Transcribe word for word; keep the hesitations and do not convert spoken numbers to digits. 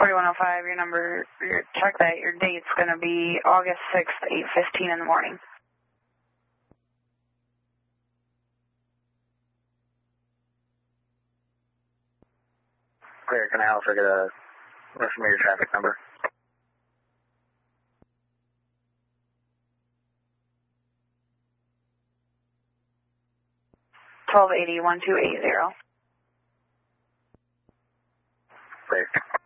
forty-one oh five, your number, your, check that, your date's going to be August sixth, eight fifteen in the morning. Clear, can I also get a estimated traffic number? twelve eighty, one two eight zero. Clear.